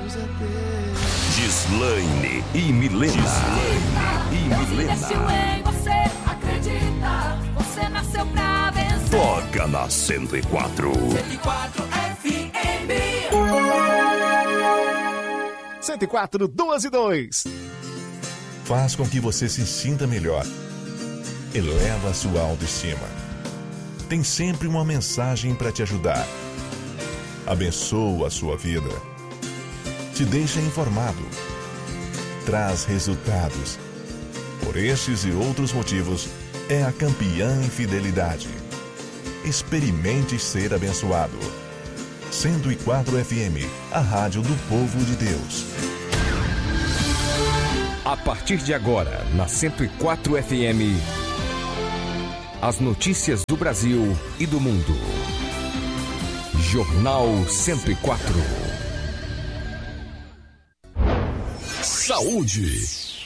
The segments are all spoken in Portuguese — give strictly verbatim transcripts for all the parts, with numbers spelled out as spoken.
Gislaine e Milena. Gislaine e Milena. Em você acredita, você nasceu pra vencer. Toca na cento e quatro. cento e quatro F M. cento e quatro, duas e dois. Faz com que você se sinta melhor. Eleva a sua autoestima. Tem sempre uma mensagem para te ajudar. Abençoa a sua vida. Te deixa informado. Traz resultados. Por estes e outros motivos, é a campeã em fidelidade. Experimente ser abençoado. cento e quatro F M, a rádio do povo de Deus. A partir de agora, na cento e quatro F M, as notícias do Brasil e do mundo. Jornal cento e quatro. Saúde.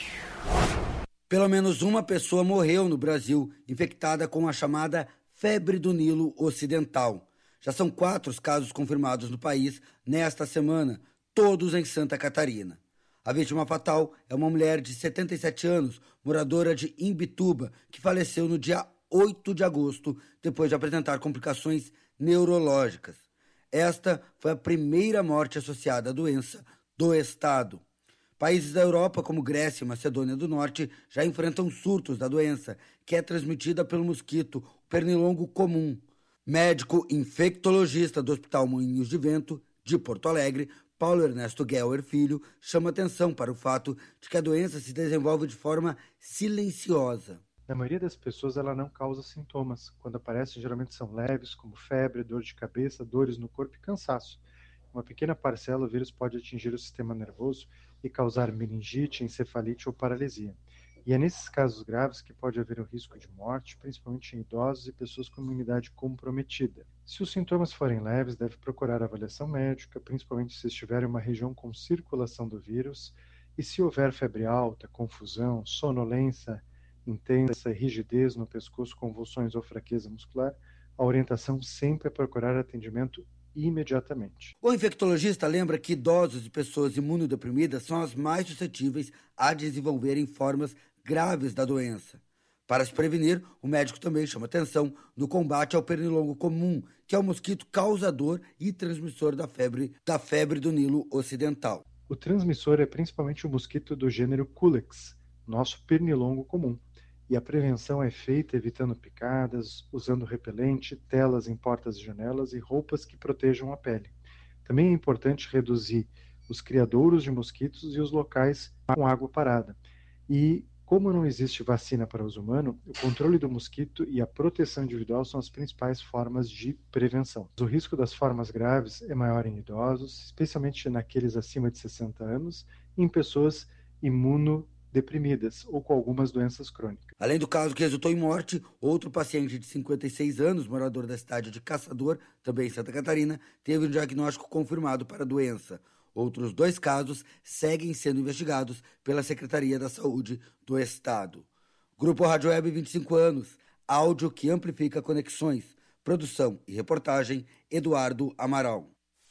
Pelo menos uma pessoa morreu no Brasil infectada com a chamada febre do Nilo Ocidental. Já são quatro os casos confirmados no país nesta semana, todos em Santa Catarina. A vítima fatal é uma mulher de setenta e sete anos, moradora de Imbituba, que faleceu no dia oito de agosto, depois de apresentar complicações neurológicas. Esta foi a primeira morte associada à doença do estado. Países da Europa, como Grécia e Macedônia do Norte, já enfrentam surtos da doença, que é transmitida pelo mosquito pernilongo comum. Médico infectologista do Hospital Moinhos de Vento, de Porto Alegre, Paulo Ernesto Guelher Filho, chama atenção para o fato de que a doença se desenvolve de forma silenciosa. Na maioria das pessoas, ela não causa sintomas. Quando aparecem, geralmente são leves, como febre, dor de cabeça, dores no corpo e cansaço. Uma pequena parcela, o vírus pode atingir o sistema nervoso e causar meningite, encefalite ou paralisia. E é nesses casos graves que pode haver o risco de morte, principalmente em idosos e pessoas com imunidade comprometida. Se os sintomas forem leves, deve procurar avaliação médica, principalmente se estiver em uma região com circulação do vírus, e se houver febre alta, confusão, sonolência intensa, rigidez no pescoço, convulsões ou fraqueza muscular, a orientação sempre é procurar atendimento imediatamente. O infectologista lembra que idosos e pessoas imunodeprimidas são as mais suscetíveis a desenvolverem formas graves da doença. Para se prevenir, o médico também chama atenção no combate ao pernilongo comum, que é o mosquito causador e transmissor da febre, da febre do Nilo Ocidental. O transmissor é principalmente o mosquito do gênero Culex, nosso pernilongo comum. E a prevenção é feita evitando picadas, usando repelente, telas em portas e janelas e roupas que protejam a pele. Também é importante reduzir os criadouros de mosquitos e os locais com água parada. E, como não existe vacina para uso humano, o controle do mosquito e a proteção individual são as principais formas de prevenção. O risco das formas graves é maior em idosos, especialmente naqueles acima de sessenta anos, e em pessoas imunodeprimidas. deprimidas ou com algumas doenças crônicas. Além do caso que resultou em morte, outro paciente de cinquenta e seis anos, morador da cidade de Caçador, também em Santa Catarina, teve um diagnóstico confirmado para a doença. Outros dois casos seguem sendo investigados pela Secretaria da Saúde do Estado. Grupo Rádio Web, vinte e cinco anos, áudio que amplifica conexões. Produção e reportagem, Eduardo Amaral.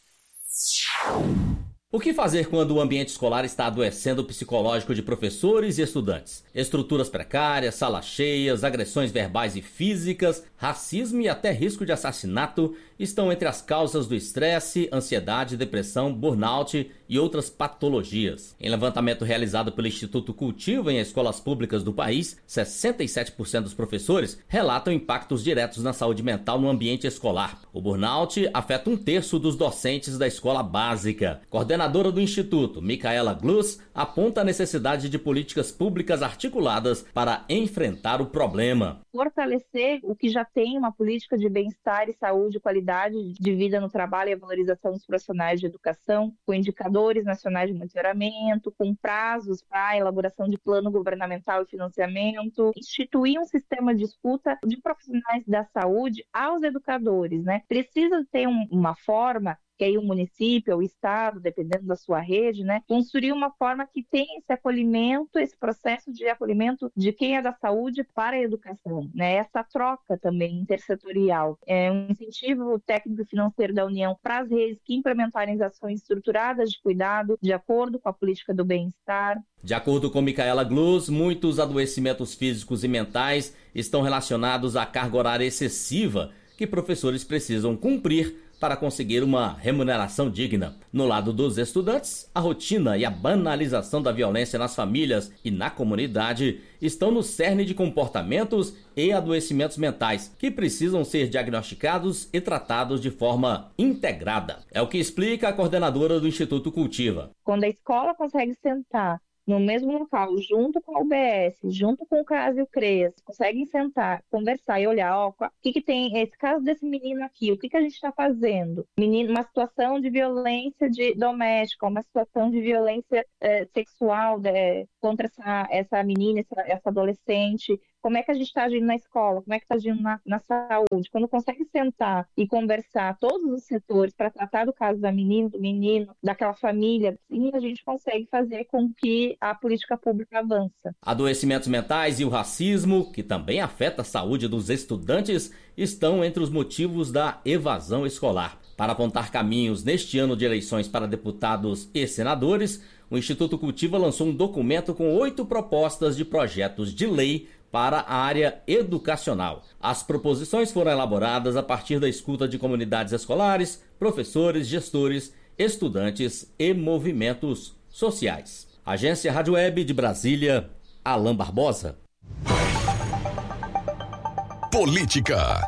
O que fazer quando o ambiente escolar está adoecendo o psicológico de professores e estudantes? Estruturas precárias, salas cheias, agressões verbais e físicas, racismo e até risco de assassinato estão entre as causas do estresse, ansiedade, depressão, burnout e outras patologias. Em levantamento realizado pelo Instituto Cultiva em escolas públicas do país, sessenta e sete por cento dos professores relatam impactos diretos na saúde mental no ambiente escolar. O burnout afeta um terço dos docentes da escola básica. Coordenadora do Instituto, Micaela Gluz, aponta a necessidade de políticas públicas articuladas para enfrentar o problema. Fortalecer o que já tem uma política de bem-estar e saúde, qualidade de vida no trabalho e a valorização dos profissionais de educação, com indicadores nacionais de monitoramento, com prazos para a elaboração de plano governamental e financiamento, instituir um sistema de escuta de profissionais da saúde aos educadores, né? Precisa ter um, uma forma que aí o município, o estado, dependendo da sua rede, né, construir uma forma que tenha esse acolhimento, esse processo de acolhimento de quem é da saúde para a educação, né, essa troca também intersetorial. É um incentivo técnico e financeiro da União para as redes que implementarem ações estruturadas de cuidado de acordo com a política do bem-estar. De acordo com Micaela Gluz, muitos adoecimentos físicos e mentais estão relacionados à carga horária excessiva que professores precisam cumprir para conseguir uma remuneração digna. No lado dos estudantes, a rotina e a banalização da violência nas famílias e na comunidade estão no cerne de comportamentos e adoecimentos mentais que precisam ser diagnosticados e tratados de forma integrada. É o que explica a coordenadora do Instituto Cultiva. Quando a escola consegue sentar no mesmo local, junto com a U B S, junto com o CRAS e o CREAS, conseguem sentar, conversar e olhar, ó, o que que tem, esse caso desse menino aqui, o que que a gente está fazendo? Menino, uma situação de violência de, doméstica, uma situação de violência é, sexual de, contra essa, essa menina, essa, essa adolescente. Como é que a gente está agindo na escola? Como é que está agindo na, na saúde? Quando consegue sentar e conversar todos os setores para tratar do caso da menina, do menino, daquela família, sim, a gente consegue fazer com que a política pública avança. Adoecimentos mentais e o racismo, que também afeta a saúde dos estudantes, estão entre os motivos da evasão escolar. Para apontar caminhos neste ano de eleições para deputados e senadores, o Instituto Cultiva lançou um documento com oito propostas de projetos de lei para a área educacional. As proposições foram elaboradas a partir da escuta de comunidades escolares, professores, gestores, estudantes e movimentos sociais. Agência Rádio Web de Brasília, Alain Barbosa. Política.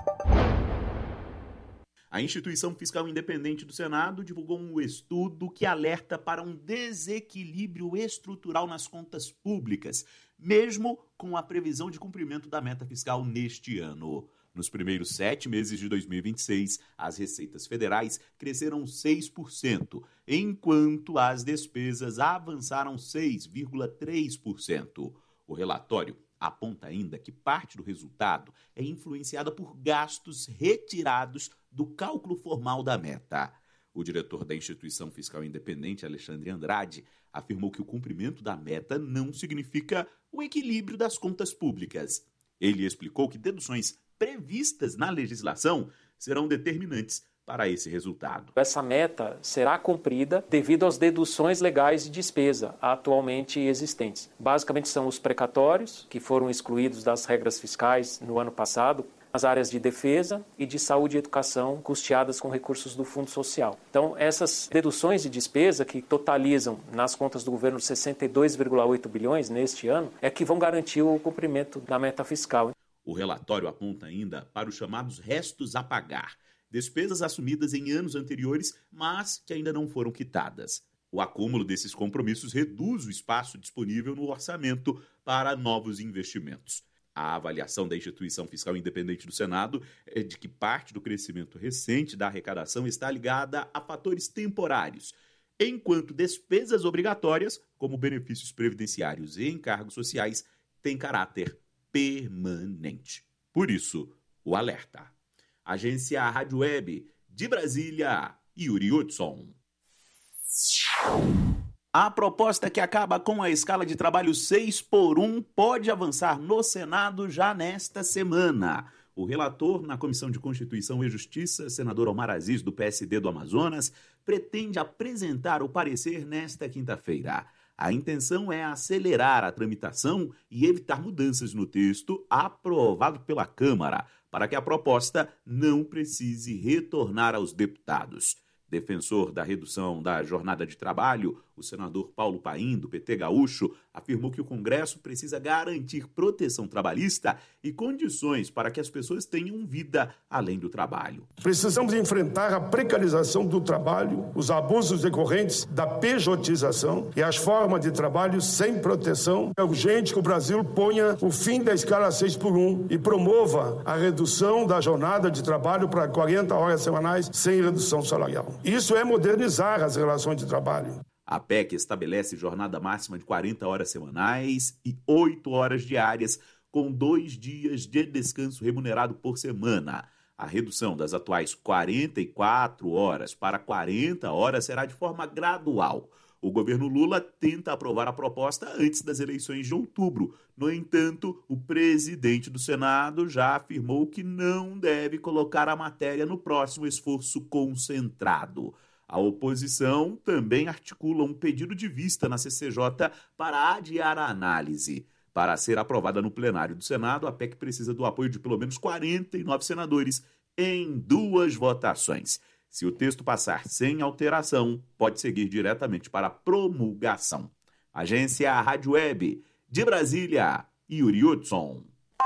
A Instituição Fiscal Independente do Senado divulgou um estudo que alerta para um desequilíbrio estrutural nas contas públicas, mesmo com a previsão de cumprimento da meta fiscal neste ano. Nos primeiros sete meses de dois mil e vinte e seis, as receitas federais cresceram seis por cento, enquanto as despesas avançaram seis vírgula três por cento. O relatório aponta ainda que parte do resultado é influenciada por gastos retirados do cálculo formal da meta. O diretor da Instituição Fiscal Independente, Alexandre Andrade, afirmou que o cumprimento da meta não significa o equilíbrio das contas públicas. Ele explicou que deduções previstas na legislação serão determinantes para esse resultado. Essa meta será cumprida devido às deduções legais de despesa atualmente existentes. Basicamente são os precatórios, que foram excluídos das regras fiscais no ano passado, as áreas de defesa e de saúde e educação custeadas com recursos do Fundo Social. Então, essas deduções de despesa, que totalizam nas contas do governo sessenta e dois vírgula oito bilhões neste ano, é que vão garantir o cumprimento da meta fiscal. O relatório aponta ainda para os chamados restos a pagar, despesas assumidas em anos anteriores, mas que ainda não foram quitadas. O acúmulo desses compromissos reduz o espaço disponível no orçamento para novos investimentos. A avaliação da Instituição Fiscal Independente do Senado é de que parte do crescimento recente da arrecadação está ligada a fatores temporários, enquanto despesas obrigatórias, como benefícios previdenciários e encargos sociais, têm caráter permanente. Por isso, o alerta. Agência Rádio Web de Brasília, Yuri Hudson. A proposta que acaba com a escala de trabalho seis por um pode avançar no Senado já nesta semana. O relator na Comissão de Constituição e Justiça, senador Omar Aziz, do P S D do Amazonas, pretende apresentar o parecer nesta quinta-feira. A intenção é acelerar a tramitação e evitar mudanças no texto aprovado pela Câmara, para que a proposta não precise retornar aos deputados. Defensor da redução da jornada de trabalho, o senador Paulo Paim, do P T Gaúcho, afirmou que o Congresso precisa garantir proteção trabalhista e condições para que as pessoas tenham vida além do trabalho. Precisamos enfrentar a precarização do trabalho, os abusos decorrentes da pejotização e as formas de trabalho sem proteção. É urgente que o Brasil ponha o fim da escala seis por um e promova a redução da jornada de trabalho para quarenta horas semanais sem redução salarial. Isso é modernizar as relações de trabalho. A P E C estabelece jornada máxima de quarenta horas semanais e oito horas diárias, com dois dias de descanso remunerado por semana. A redução das atuais quarenta e quatro horas para quarenta horas será de forma gradual. O governo Lula tenta aprovar a proposta antes das eleições de outubro. No entanto, o presidente do Senado já afirmou que não deve colocar a matéria no próximo esforço concentrado. A oposição também articula um pedido de vista na C C J para adiar a análise. Para ser aprovada no plenário do Senado, a P E C precisa do apoio de pelo menos quarenta e nove senadores em duas votações. Se o texto passar sem alteração, pode seguir diretamente para a promulgação. Agência Rádio Web, de Brasília, Yuri Hudson.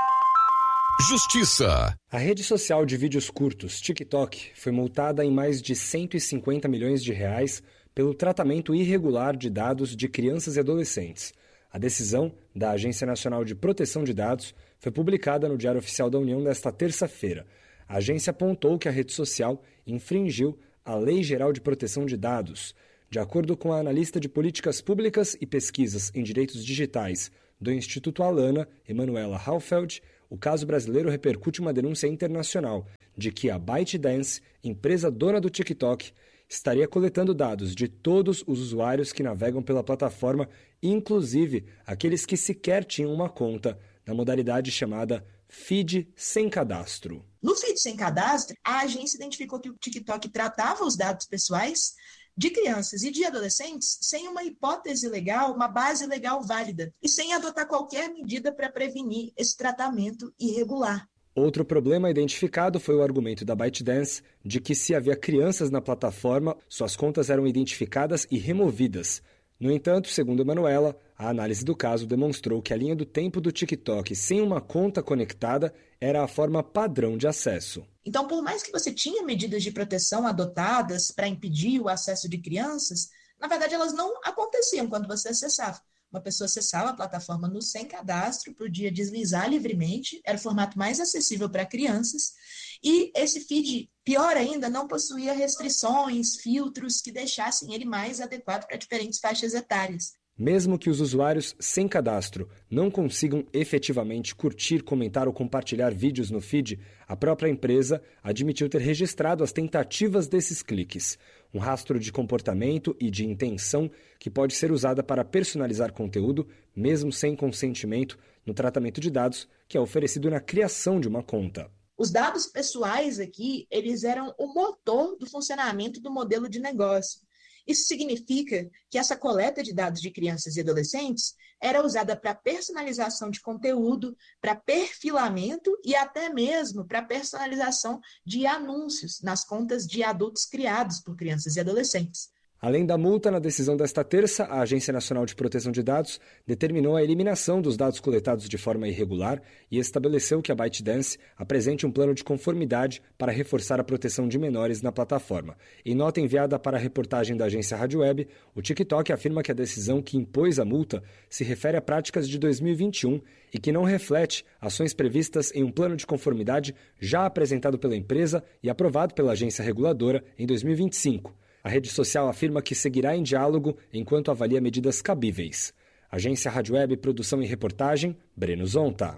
Justiça. A rede social de vídeos curtos, TikTok, foi multada em mais de cento e cinquenta milhões de reais pelo tratamento irregular de dados de crianças e adolescentes. A decisão da Agência Nacional de Proteção de Dados foi publicada no Diário Oficial da União nesta terça-feira. A agência apontou que a rede social infringiu a Lei Geral de Proteção de Dados. De acordo com a analista de políticas públicas e pesquisas em direitos digitais do Instituto Alana, Emanuela Halfeld, o caso brasileiro repercute uma denúncia internacional de que a ByteDance, empresa dona do TikTok, estaria coletando dados de todos os usuários que navegam pela plataforma, inclusive aqueles que sequer tinham uma conta, na modalidade chamada feed sem cadastro. No feed sem cadastro, a agência identificou que o TikTok tratava os dados pessoais de crianças e de adolescentes sem uma hipótese legal, uma base legal válida, e sem adotar qualquer medida para prevenir esse tratamento irregular. Outro problema identificado foi o argumento da ByteDance de que se havia crianças na plataforma, suas contas eram identificadas e removidas. No entanto, segundo Emanuela, a análise do caso demonstrou que a linha do tempo do TikTok sem uma conta conectada era a forma padrão de acesso. Então, por mais que você tinha medidas de proteção adotadas para impedir o acesso de crianças, na verdade elas não aconteciam quando você acessava. Uma pessoa acessava a plataforma no sem cadastro, podia deslizar livremente, era o formato mais acessível para crianças, e esse feed, pior ainda, não possuía restrições, filtros que deixassem ele mais adequado para diferentes faixas etárias. Mesmo que os usuários sem cadastro não consigam efetivamente curtir, comentar ou compartilhar vídeos no feed, a própria empresa admitiu ter registrado as tentativas desses cliques. Um rastro de comportamento e de intenção que pode ser usada para personalizar conteúdo, mesmo sem consentimento, no tratamento de dados que é oferecido na criação de uma conta. Os dados pessoais aqui, eles eram o motor do funcionamento do modelo de negócio. Isso significa que essa coleta de dados de crianças e adolescentes era usada para personalização de conteúdo, para perfilamento e até mesmo para personalização de anúncios nas contas de adultos criados por crianças e adolescentes. Além da multa, na decisão desta terça, a Agência Nacional de Proteção de Dados determinou a eliminação dos dados coletados de forma irregular e estabeleceu que a ByteDance apresente um plano de conformidade para reforçar a proteção de menores na plataforma. Em nota enviada para a reportagem da agência Rádio Web, o TikTok afirma que a decisão que impôs a multa se refere a práticas de dois mil e vinte e um e que não reflete ações previstas em um plano de conformidade já apresentado pela empresa e aprovado pela agência reguladora em dois mil e vinte e cinco. A rede social afirma que seguirá em diálogo enquanto avalia medidas cabíveis. Agência Rádio Web, produção e reportagem, Breno Zonta.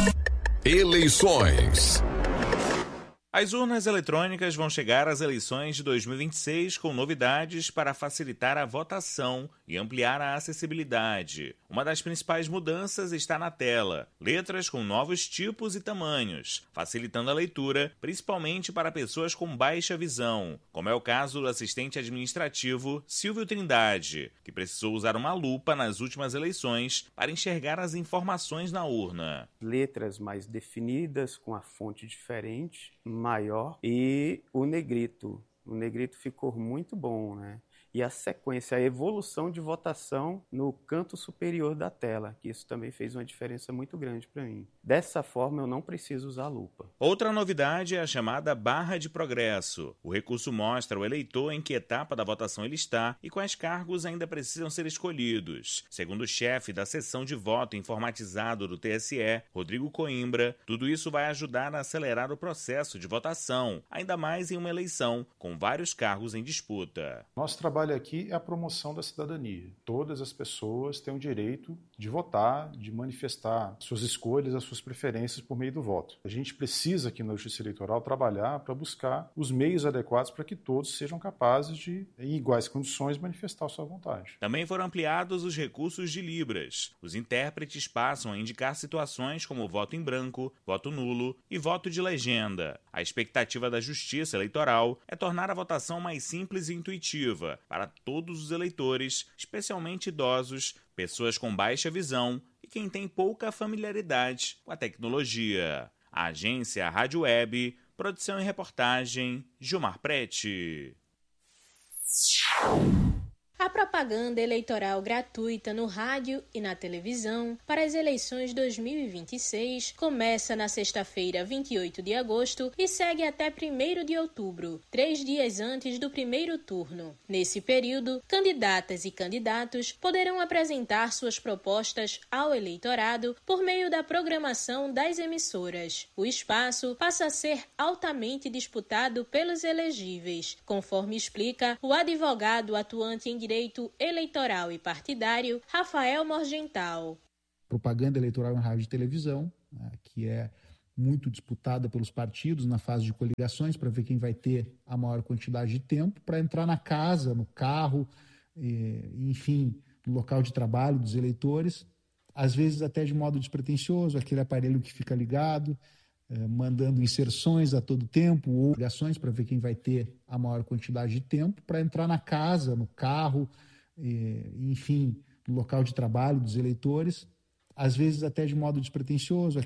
Eleições. As urnas eletrônicas vão chegar às eleições de dois mil e vinte e seis com novidades para facilitar a votação e ampliar a acessibilidade. Uma das principais mudanças está na tela, letras com novos tipos e tamanhos, facilitando a leitura, principalmente para pessoas com baixa visão, como é o caso do assistente administrativo Silvio Trindade, que precisou usar uma lupa nas últimas eleições para enxergar as informações na urna. Letras mais definidas, com a fonte diferente, maior, e o negrito. O negrito ficou muito bom, né? E a sequência, a evolução de votação no canto superior da tela, que isso também fez uma diferença muito grande para mim. Dessa forma, eu não preciso usar lupa. Outra novidade é a chamada barra de progresso. O recurso mostra ao eleitor em que etapa da votação ele está e quais cargos ainda precisam ser escolhidos. Segundo o chefe da seção de voto informatizado do T S E, Rodrigo Coimbra, tudo isso vai ajudar a acelerar o processo de votação, ainda mais em uma eleição com vários cargos em disputa. Nosso trabalho trabalha aqui é a promoção da cidadania. Todas as pessoas têm o direito de votar, de manifestar suas escolhas, as suas preferências por meio do voto. A gente precisa aqui na Justiça Eleitoral trabalhar para buscar os meios adequados para que todos sejam capazes de, em iguais condições, manifestar sua vontade. Também foram ampliados os recursos de Libras. Os intérpretes passam a indicar situações como voto em branco, voto nulo e voto de legenda. A expectativa da Justiça Eleitoral é tornar a votação mais simples e intuitiva para todos os eleitores, especialmente idosos, pessoas com baixa visão e quem tem pouca familiaridade com a tecnologia. A agência Rádio Web, produção e reportagem, Gilmar Prete. A propaganda eleitoral gratuita no rádio e na televisão para as eleições dois mil e vinte e seis começa na sexta-feira, vinte e oito de agosto, e segue até primeiro de outubro, três dias antes do primeiro turno. Nesse período, candidatas e candidatos poderão apresentar suas propostas ao eleitorado por meio da programação das emissoras. O espaço passa a ser altamente disputado pelos elegíveis, conforme explica o advogado atuante em direito eleitoral e partidário, Rafael Morgental. Propaganda eleitoral em rádio e televisão, né, que é muito disputada pelos partidos na fase de coligações para ver quem vai ter a maior quantidade de tempo para entrar na casa, no carro, e, enfim, no local de trabalho dos eleitores, às vezes até de modo despretensioso, aquele aparelho que fica ligado, eh, mandando inserções a todo tempo ou ligações para ver quem vai ter a maior quantidade de tempo para entrar na casa, no carro, e, enfim, no local de trabalho dos eleitores, às vezes até de modo despretensioso,